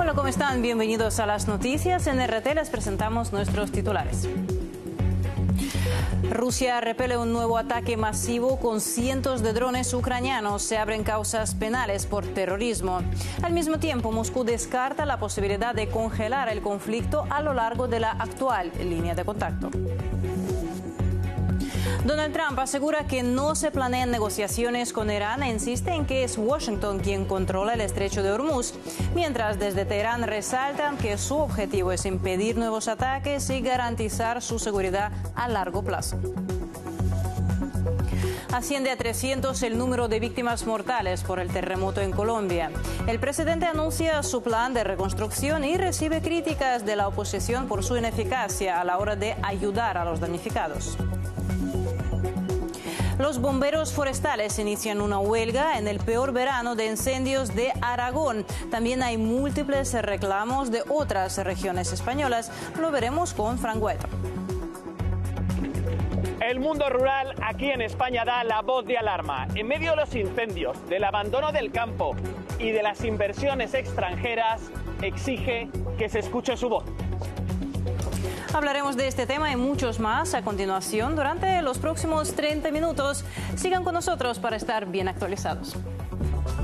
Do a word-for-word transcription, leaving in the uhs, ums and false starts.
Hola, ¿cómo están? Bienvenidos a las noticias. En R T les presentamos nuestros titulares. Rusia repele un nuevo ataque masivo con cientos de drones ucranianos. Se abren causas penales por terrorismo. Al mismo tiempo, Moscú descarta la posibilidad de congelar el conflicto a lo largo de la actual línea de contacto. Donald Trump asegura que no se planean negociaciones con Irán e insiste en que es Washington quien controla el estrecho de Hormuz, mientras desde Teherán resaltan que su objetivo es impedir nuevos ataques y garantizar su seguridad a largo plazo. Asciende a trescientos el número de víctimas mortales por el terremoto en Colombia. El presidente anuncia su plan de reconstrucción y recibe críticas de la oposición por su ineficacia a la hora de ayudar a los damnificados. Los bomberos forestales inician una huelga en el peor verano de incendios de Aragón. También hay múltiples reclamos de otras regiones españolas. Lo veremos con Frank Hueto. El mundo rural aquí en España da la voz de alarma. En medio de los incendios, del abandono del campo y de las inversiones extranjeras, exige que se escuche su voz. Hablaremos de este tema y muchos más a continuación durante los próximos treinta minutos. Sigan con nosotros para estar bien actualizados.